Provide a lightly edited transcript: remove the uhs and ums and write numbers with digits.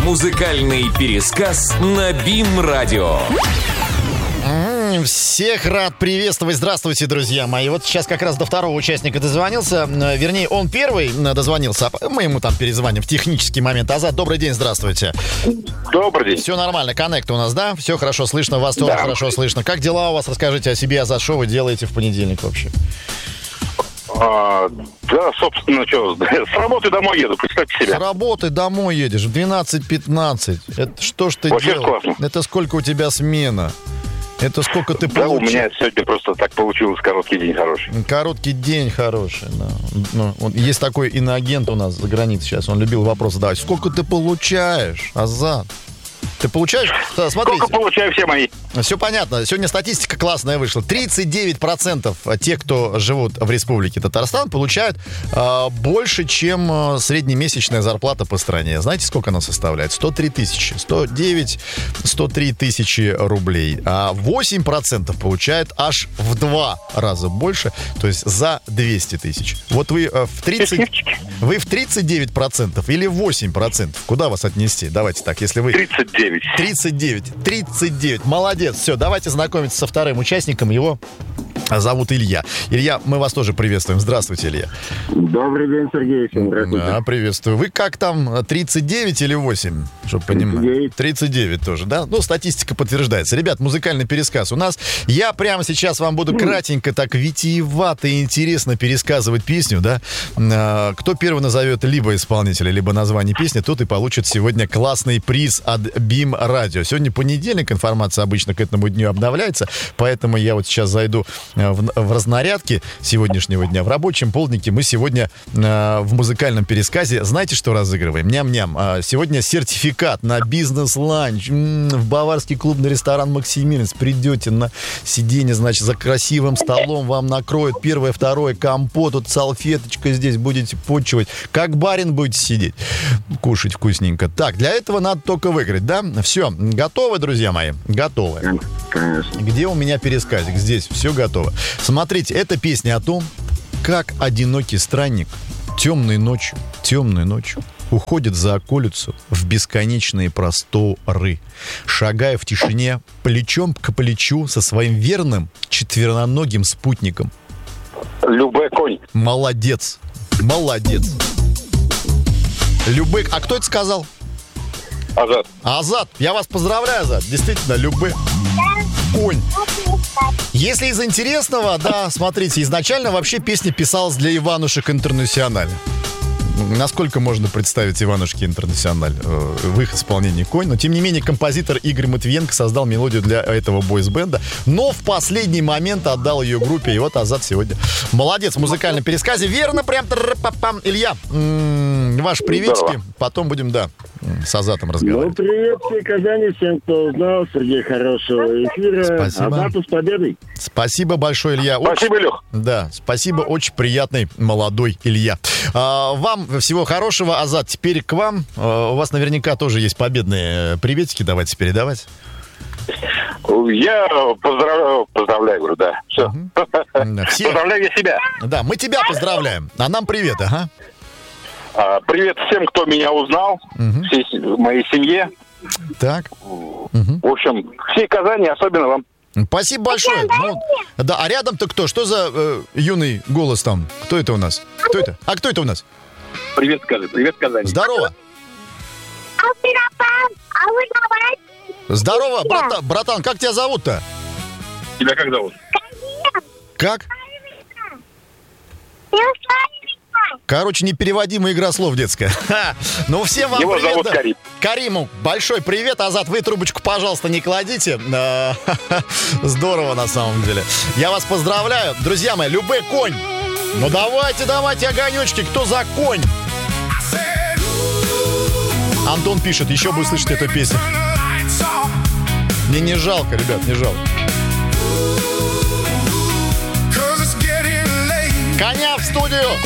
Музыкальный пересказ на БИМ-радио. Всех рад приветствовать. Здравствуйте, друзья мои. Вот сейчас как раз до второго участника дозвонился. Вернее, он первый дозвонился, а мы ему там перезвоним в технический момент. Азат, добрый день, здравствуйте. Добрый день. Все нормально, коннект у нас, да? Все хорошо слышно, вас тоже хорошо слышно. Как дела у вас? Расскажите о себе, Азат, что вы делаете в понедельник вообще? Да, собственно, что, с работы домой еду, представьте себе. С работы домой едешь в 12:15. Это что ж ты вообще делаешь? Классно. Это сколько у тебя смена? Это сколько ты Да, получил? у меня сегодня просто так получилось, короткий день хороший. Короткий день хороший, да. Ну, вот есть такой иноагент у нас за границей сейчас, он любил вопрос задавать. Сколько ты получаешь, Азат? Ты получаешь? Да, смотрите. Сколько получаю, все мои. Все понятно. Сегодня статистика классная вышла. 39% тех, кто живут в Республике Татарстан, получают больше, чем среднемесячная зарплата по стране. Знаете, сколько она составляет? 103 тысячи. 103 тысячи рублей. А 8% получают аж в 2 раза больше, то есть за 200 тысяч. Вот вы в 39% или в 8%? Куда вас отнести? Давайте так, если вы... 39. Молодец. Все, давайте знакомиться со вторым участником. Его зовут Илья. Илья, мы вас тоже приветствуем. Здравствуйте, Илья. Добрый день, Сергей. Здравствуйте. Да, приветствую. Вы как там, 39 или 8? Чтобы понимать. 39 тоже, да? Ну, статистика подтверждается. Ребят, музыкальный пересказ у нас. Я прямо сейчас вам буду кратенько, так витиевато и интересно пересказывать песню, да? Кто первый назовет либо исполнителя, либо название песни, тот и получит сегодня классный приз от БИМ-радио. Сегодня понедельник, информация обычно к этому дню обновляется, поэтому я вот сейчас зайду в разнарядке сегодняшнего дня. В рабочем полднике мы сегодня в музыкальном пересказе, знаете, что разыгрываем? Ням-ням. Сегодня сертификат на бизнес-ланч в баварский клубный ресторан «Максимилианс». Придете на сиденье, значит, за красивым столом, вам накроют первое, второе, компот, вот салфеточка здесь, будете почивать. Как барин будете сидеть, кушать вкусненько. Так, для этого надо только выиграть, да? Все, готовы, друзья мои? Готовы. Конечно. Где у меня пересказик? Здесь все готово. Смотрите, это песня о том, как одинокий странник темной ночью уходит за околицу в бесконечные просторы, шагая в тишине плечом к плечу со своим верным четвероногим спутником. Любэ конь. Молодец. Любэ... А кто это сказал? Азат. Я вас поздравляю, Азат. Действительно, Любэ конь. Если из интересного, да, смотрите, изначально вообще песня писалась для Иванушек Интернациональ. Насколько можно представить Иванушки Интернациональ в их исполнении «Конь». Но, тем не менее, композитор Игорь Матвиенко создал мелодию для этого бойс-бенда, но в последний момент отдал ее группе. И вот Азат сегодня молодец в музыкальном пересказе. Верно, прям тр-па-пам. Илья, ваши приветики. Здорово. Потом будем, да, с Азатом разговаривать. Ну, привет всей Казани, всем, кто узнал. Сергей, хорошего эфира. Спасибо. Азату с победой. Спасибо большое, Илья. Спасибо, Лех. Да, спасибо, очень приятный молодой Илья. Вам всего хорошего, Азат. Теперь к вам. У вас наверняка тоже есть победные приветики. Давайте передавать. Я поздравляю, говорю, да. Все. Все. Поздравляю я себя. Да, мы тебя поздравляем. А нам привет, ага. Привет всем, кто меня узнал, всей моей семье. Так. В общем, всей Казани, особенно вам. Спасибо большое. Ну, да, а рядом-то кто? Что за юный голос там? Кто это у нас? Кто это? А кто это у нас? Привет, скажи. Привет, Казани. Здорово. Здорово, братан. Как тебя зовут-то? Тебя как зовут? Как? Короче, непереводимая игра слов детская. Ну, всем вам Его привет. зовут Да. Карим. Кариму большой привет. Азат, вы трубочку, пожалуйста, не кладите. Здорово, на самом деле. Я вас поздравляю. Друзья мои, Любэ конь. Ну, давайте, огонечки. Кто за конь? Антон пишет, еще будет слышать эту песню. Мне не жалко, ребят, не жалко. Коня в студию.